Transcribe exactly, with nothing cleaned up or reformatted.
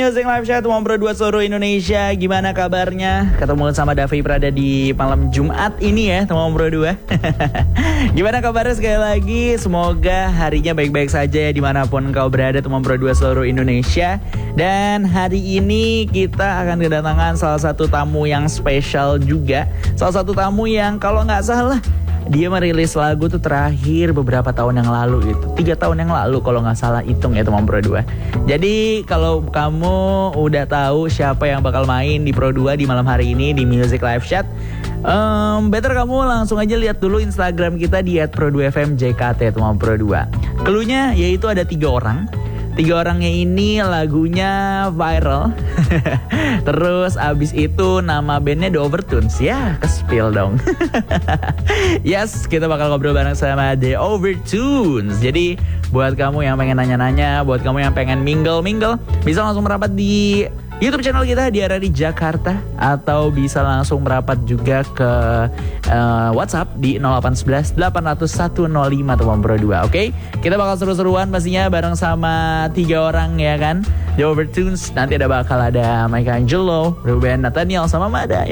Music Live Chat Ngobrol dua seluruh Indonesia. Gimana kabarnya? Ketemu sama Davi Prada di malam Jumat ini ya, teman Ngobrol dua. Gimana kabarnya sekali lagi? Semoga harinya baik-baik saja ya dimanapun kau berada, teman Ngobrol dua seluruh Indonesia. Dan hari ini kita akan kedatangan salah satu tamu yang spesial juga. Salah satu tamu yang kalau nggak salah dia merilis lagu tuh terakhir beberapa tahun yang lalu gitu. Tiga tahun yang lalu kalau nggak salah hitung ya teman Pro dua. Jadi kalau kamu udah tahu siapa yang bakal main di Pro dua di malam hari ini di Music Live Chat, um, better kamu langsung aja lihat dulu Instagram kita di at pro dua f m j k t teman Pro dua. Cluenya yaitu ada tiga orang. Tiga orangnya ini lagunya viral. Terus abis itu nama bandnya The Overtones. Ya, ke-spill dong. Yes, kita bakal ngobrol bareng sama The Overtones. Jadi buat kamu yang pengen nanya-nanya, buat kamu yang pengen mingle-mingle, bisa langsung merapat di YouTube channel kita di Arari Jakarta, atau bisa langsung merapat juga ke uh, WhatsApp di nol delapan satu satu delapan nol satu nol lima teman Pro dua. Oke, okay? Kita bakal seru-seruan pastinya bareng sama tiga orang ya kan. The Overtones, nanti ada bakal ada Mike Angelo, Ruben Nathaniel sama Mada.